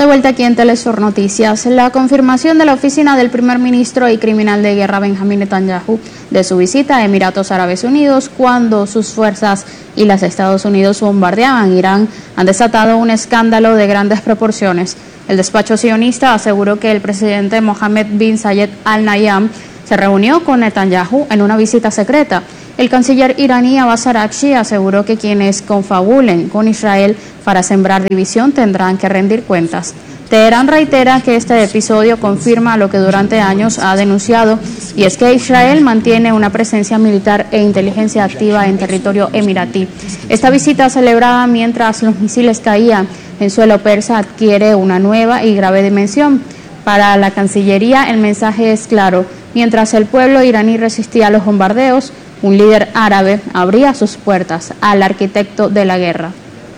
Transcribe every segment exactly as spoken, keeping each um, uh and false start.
vuelta aquí en Telesur Noticias. La confirmación de la oficina del primer ministro y criminal de guerra Benjamín Netanyahu de su visita a Emiratos Árabes Unidos cuando sus fuerzas y las Estados Unidos bombardeaban Irán han desatado un escándalo de grandes proporciones. El despacho sionista aseguró que el presidente Mohammed bin Zayed Al Nahyan se reunió con Netanyahu en una visita secreta. El canciller iraní Abbas Araghchi aseguró que quienes confabulen con Israel para sembrar división tendrán que rendir cuentas. Teherán reitera que este episodio confirma lo que durante años ha denunciado, y es que Israel mantiene una presencia militar e inteligencia activa en territorio emiratí. Esta visita, celebrada mientras los misiles caían en suelo persa, adquiere una nueva y grave dimensión. Para la Cancillería, el mensaje es claro: mientras el pueblo iraní resistía a los bombardeos, un líder árabe abría sus puertas al arquitecto de la guerra.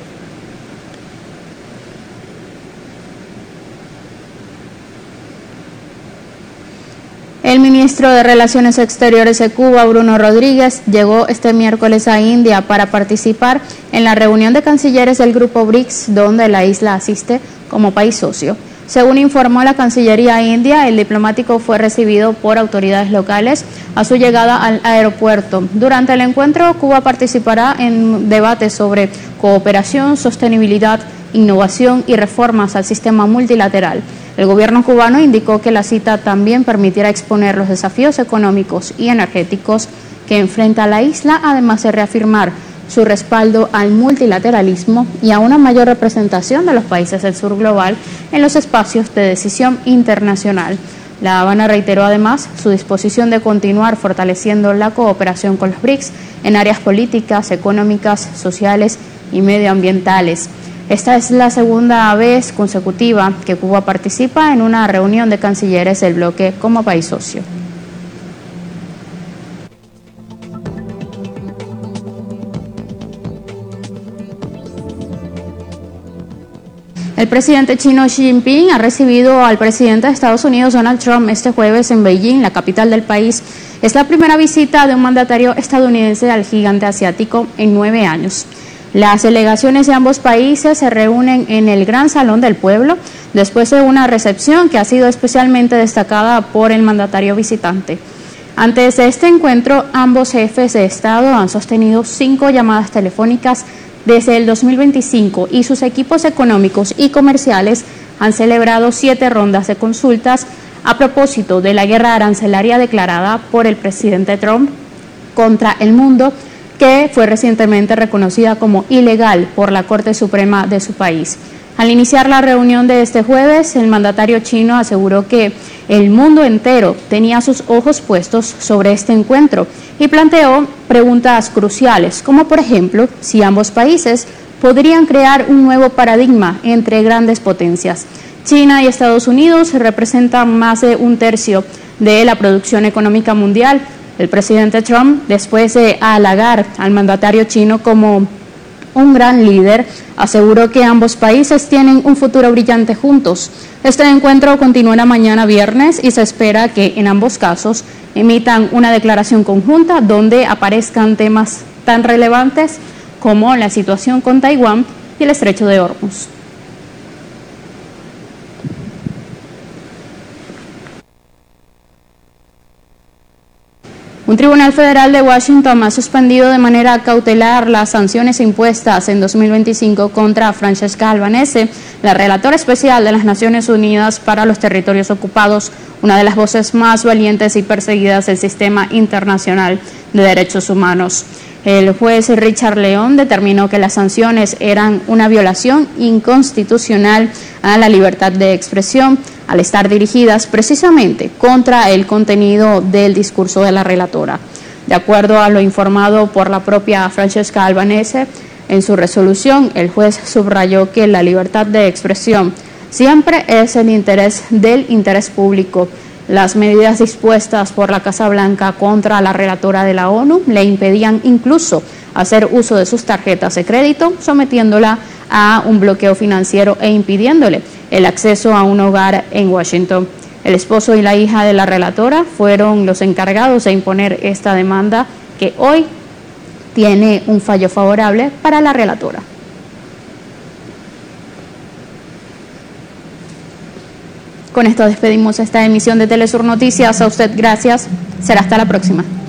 El ministro de Relaciones Exteriores de Cuba, Bruno Rodríguez, llegó este miércoles a India para participar en la reunión de cancilleres del grupo BRICS, donde la isla asiste como país socio. Según informó la Cancillería india, el diplomático fue recibido por autoridades locales a su llegada al aeropuerto. Durante el encuentro, Cuba participará en debates sobre cooperación, sostenibilidad, innovación y reformas al sistema multilateral. El gobierno cubano indicó que la cita también permitirá exponer los desafíos económicos y energéticos que enfrenta la isla, además de reafirmar su respaldo al multilateralismo y a una mayor representación de los países del sur global en los espacios de decisión internacional. La Habana reiteró además su disposición de continuar fortaleciendo la cooperación con los BRICS en áreas políticas, económicas, sociales y medioambientales. Esta es la segunda vez consecutiva que Cuba participa en una reunión de cancilleres del bloque como país socio. El presidente chino Xi Jinping ha recibido al presidente de Estados Unidos, Donald Trump, este jueves en Beijing, la capital del país. Es la primera visita de un mandatario estadounidense al gigante asiático en nueve años. Las delegaciones de ambos países se reúnen en el Gran Salón del Pueblo después de una recepción que ha sido especialmente destacada por el mandatario visitante. Antes de este encuentro, ambos jefes de Estado han sostenido cinco llamadas telefónicas desde el dos mil veinticinco y sus equipos económicos y comerciales han celebrado siete rondas de consultas a propósito de la guerra arancelaria declarada por el presidente Trump contra el mundo, que fue recientemente reconocida como ilegal por la Corte Suprema de su país. Al iniciar la reunión de este jueves, el mandatario chino aseguró que el mundo entero tenía sus ojos puestos sobre este encuentro y planteó preguntas cruciales, como por ejemplo si ambos países podrían crear un nuevo paradigma entre grandes potencias. China y Estados Unidos representan más de un tercio de la producción económica mundial. El presidente Trump, después de halagar al mandatario chino como un gran líder, aseguró que ambos países tienen un futuro brillante juntos. Este encuentro continuará mañana viernes y se espera que en ambos casos emitan una declaración conjunta donde aparezcan temas tan relevantes como la situación con Taiwán y el estrecho de Hormuz. Un tribunal federal de Washington ha suspendido de manera cautelar las sanciones impuestas en dos mil veinticinco contra Francesca Albanese, la relatora especial de las Naciones Unidas para los Territorios Ocupados, una de las voces más valientes y perseguidas del sistema internacional de derechos humanos. El juez Richard León determinó que las sanciones eran una violación inconstitucional a la libertad de expresión, al estar dirigidas precisamente contra el contenido del discurso de la relatora. De acuerdo a lo informado por la propia Francesca Albanese, en su resolución el juez subrayó que la libertad de expresión siempre es el interés del interés público. Las medidas dispuestas por la Casa Blanca contra la relatora de la ONU le impedían incluso hacer uso de sus tarjetas de crédito, sometiéndola a un bloqueo financiero e impidiéndole el acceso a un hogar en Washington. El esposo y la hija de la relatora fueron los encargados de imponer esta demanda, que hoy tiene un fallo favorable para la relatora. Con esto despedimos esta emisión de Telesur Noticias. A usted, gracias. Será hasta la próxima.